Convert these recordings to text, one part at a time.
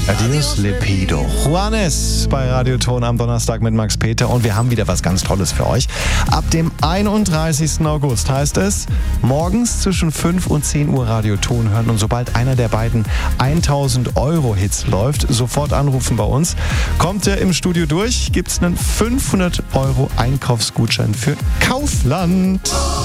Adios Lepido. Juanes bei Radioton am Donnerstag mit Max Peter und wir haben wieder was ganz Tolles für euch. Ab dem 31. August heißt es, morgens zwischen 5 und 10 Uhr Radioton hören und sobald einer der beiden 1000-Euro-Hits läuft, sofort anrufen bei uns. Kommt er im Studio durch, gibt es einen 500-Euro Einkaufsgutschein für Kaufland.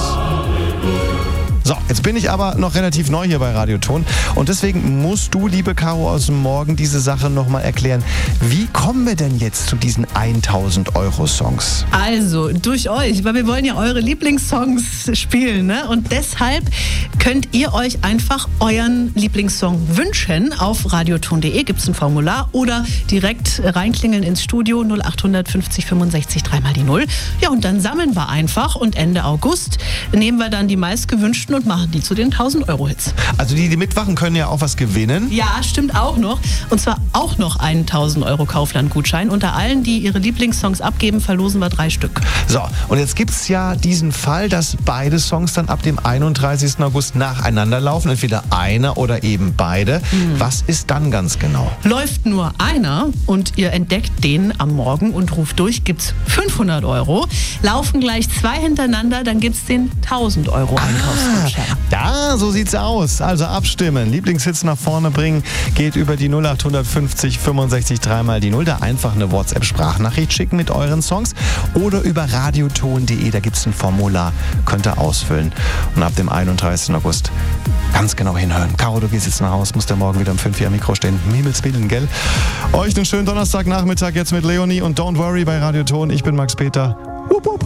So, jetzt bin ich aber noch relativ neu hier bei Radioton und deswegen musst du, liebe Caro aus dem Morgen, diese Sache nochmal erklären. Wie kommen wir denn jetzt zu diesen 1000-Euro-Songs? Also, durch euch, weil wir wollen ja eure Lieblingssongs spielen, ne? Und deshalb könnt ihr euch einfach euren Lieblingssong wünschen. Auf radioton.de gibt es ein Formular oder direkt reinklingeln ins Studio 0850 65 3 mal die 0. Ja, und dann sammeln wir einfach und Ende August nehmen wir dann die meistgewünschten und machen die zu den 1000-Euro-Hits. Also die mitmachen, können ja auch was gewinnen? Ja, stimmt auch noch. Und zwar auch noch einen 1000-Euro Kaufland-Gutschein. Unter allen, die ihre Lieblingssongs abgeben, verlosen wir 3 Stück. So, und jetzt gibt es ja diesen Fall, dass beide Songs dann ab dem 31. August nacheinander laufen. Entweder einer oder eben beide. Was ist dann ganz genau? Läuft nur einer und ihr entdeckt den am Morgen und ruft durch, gibt's 500 Euro. Laufen gleich 2 hintereinander, dann gibt's den 1000 Euro Einkaufsgutschein. Ja, so sieht's aus. Also abstimmen, Lieblingshits nach vorne bringen, geht über die 0850 65 3 mal die 0. Da einfach eine WhatsApp-Sprachnachricht schicken mit euren Songs oder über radioton.de, da gibt's ein Formular, könnt ihr ausfüllen. Und ab dem 31. August ganz genau hinhören. Caro, du gehst jetzt nach Hause, musst ja morgen wieder um 5 Uhr am Mikro stehen. Um Himmels Willen, gell? Euch einen schönen Donnerstagnachmittag jetzt mit Leonie und Don't Worry bei Radioton. Ich bin Max Peter.